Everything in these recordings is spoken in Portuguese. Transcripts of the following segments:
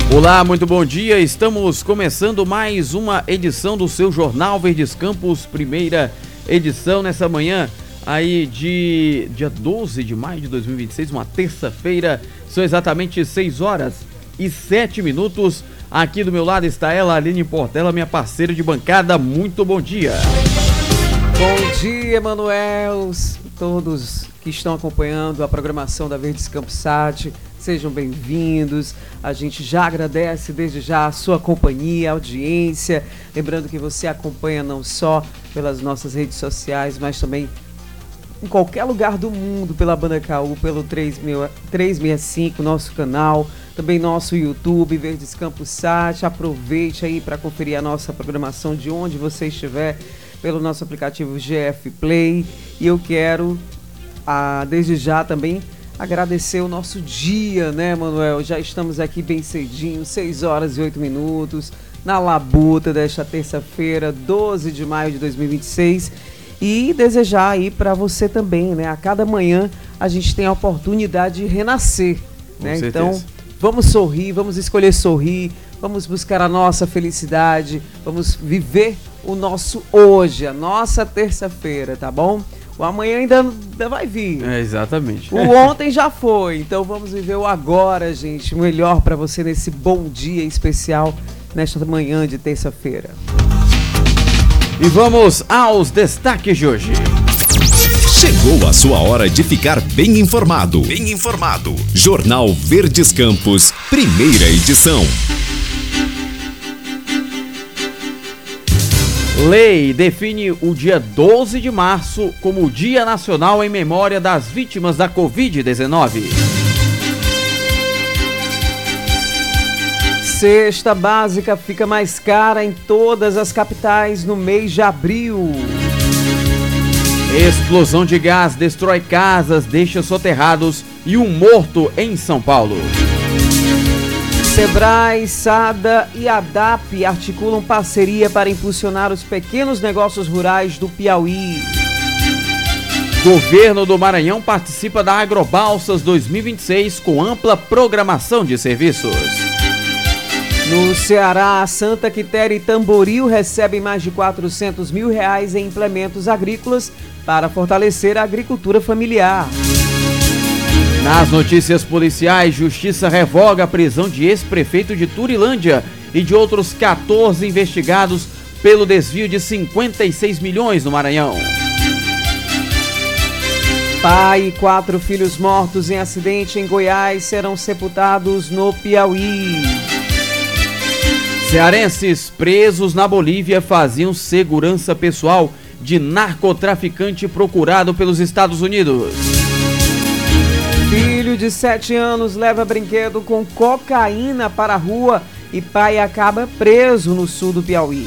Olá, muito bom dia. Estamos começando mais uma edição do seu Jornal Verdes Campos, primeira edição nessa manhã aí de dia 12 de maio de 2026, uma terça-feira. São exatamente 6h07. Aqui do meu lado está ela, Aline Portela, minha parceira de bancada. Muito bom dia. Bom dia, Manuel, todos que estão acompanhando a programação da Verdes Campos Sat, sejam bem-vindos. A gente já agradece desde já a sua companhia, a audiência. Lembrando que você acompanha não só pelas nossas redes sociais, mas também em qualquer lugar do mundo, pela Banda KU, pelo 365, nosso canal, também nosso YouTube, Verdes Campos Sat. Aproveite aí para conferir a nossa programação de onde você estiver, pelo nosso aplicativo GF Play. E eu quero, desde já também, agradecer o nosso dia, né, Manuel? Já estamos aqui bem cedinho, 6h08, na labuta desta terça-feira, 12 de maio de 2026. E desejar aí para você também, né? A cada manhã a gente tem a oportunidade de renascer, né? Então, vamos sorrir, vamos escolher sorrir, vamos buscar a nossa felicidade, vamos viver o nosso hoje, a nossa terça-feira, tá bom? O amanhã ainda vai vir. Exatamente. O ontem já foi, então vamos viver o agora, gente. O melhor para você nesse bom dia especial, nesta manhã de terça-feira. E vamos aos destaques de hoje. Chegou a sua hora de ficar bem informado. Bem informado. Jornal Verdes Campos, primeira edição. Lei define o dia 12 de março como o Dia Nacional em memória das vítimas da Covid-19. Cesta básica fica mais cara em todas as capitais no mês de abril. Explosão de gás destrói casas, deixa soterrados e um morto em São Paulo. Sebrae, SADA e ADAP articulam parceria para impulsionar os pequenos negócios rurais do Piauí. Governo do Maranhão participa da Agrobalsas 2026 com ampla programação de serviços. No Ceará, Santa Quitéria e Tamboril recebem mais de R$400 mil em implementos agrícolas para fortalecer a agricultura familiar. Nas notícias policiais, Justiça revoga a prisão de ex-prefeito de Turilândia e de outros 14 investigados pelo desvio de 56 milhões no Maranhão. Pai e 4 filhos mortos em acidente em Goiás serão sepultados no Piauí. Cearenses presos na Bolívia faziam segurança pessoal de narcotraficante procurado pelos Estados Unidos. Filho de 7 anos leva brinquedo com cocaína para a rua e pai acaba preso no sul do Piauí.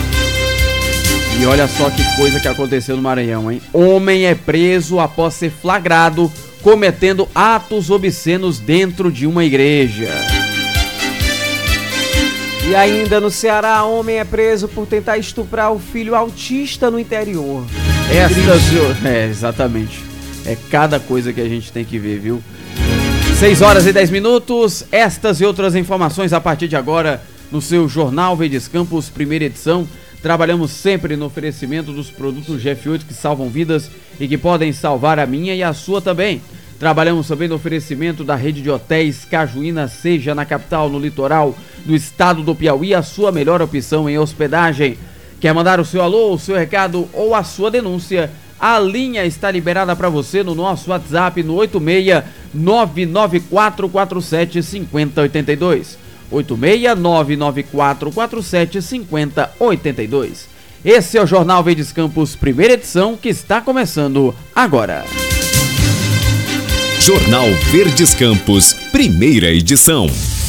E olha só que coisa que aconteceu no Maranhão, hein? Homem é preso após ser flagrado cometendo atos obscenos dentro de uma igreja. E ainda no Ceará, homem é preso por tentar estuprar o filho autista no interior. Exatamente. É cada coisa que a gente tem que ver, viu? 6h10. Estas e outras informações a partir de agora no seu Jornal Verdes Campos, primeira edição. Trabalhamos sempre no oferecimento dos produtos GF8 que salvam vidas e que podem salvar a minha e a sua também. Trabalhamos também no oferecimento da rede de hotéis Cajuína, seja na capital, no litoral do estado do Piauí, a sua melhor opção em hospedagem. Quer mandar o seu alô, o seu recado ou a sua denúncia? A linha está liberada para você no nosso WhatsApp no 86994475082. 86994475082. Esse é o Jornal Verdes Campos, primeira edição, que está começando agora. Jornal Verdes Campos, primeira edição.